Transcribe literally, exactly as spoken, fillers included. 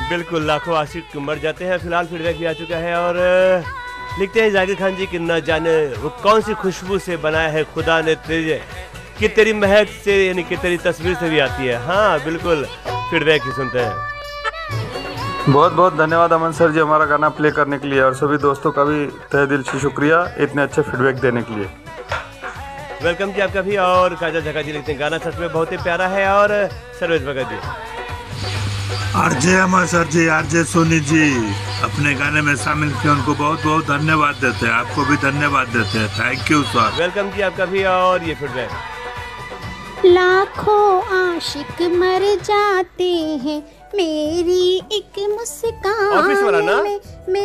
बिल्कुल, लाखों आशिक मर जाते हैं। फिलहाल फीडबैक भी आ चुका है और लिखते हैं जाकिर खान जी कि न जाने वो कौन सी खुशबू से बनाया है खुदा ने तुझे, कि तेरी महक से यानी कि तेरी तस्वीर से भी आती है। हाँ बिल्कुल, फीडबैक ही सुनते हैं। बहुत बहुत धन्यवाद अमन सर जी हमारा गाना प्ले करने के लिए, और सभी दोस्तों का भी तहे दिल से शुक्रिया इतने अच्छे फीडबैक देने के लिए। वेलकम जी आपका भी। और काजल झका जी लिखते हैं गाना सच में बहुत ही प्यारा है। और सर्वेश भगत जी, आरजे अमर सर जी, आरजे सोनी जी अपने गाने में शामिल किए, उनको बहुत बहुत धन्यवाद देते हैं। आपको भी धन्यवाद देते हैं, थैंक यू सर। वेलकम जी आपका भी। और ये फीडबैक, लाखों आशिक मर जाते हैं मेरी एक मुस्कान ऑफिस वाला ना? में